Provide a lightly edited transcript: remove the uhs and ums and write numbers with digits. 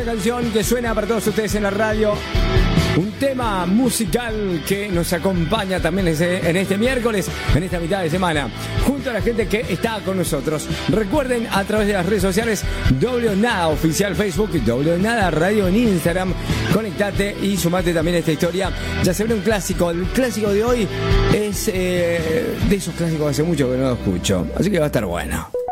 canción que suena para todos ustedes en la radio. Un tema musical que nos acompaña también en este miércoles, en esta mitad de semana, junto a la gente que está con nosotros. Recuerden, a través de las redes sociales, W Nada Oficial Facebook y W Nada Radio en Instagram. Conectate y sumate también a esta historia. Ya se ve un clásico. El clásico de hoy es de esos clásicos que hace mucho que no lo escucho. Así que va a estar bueno.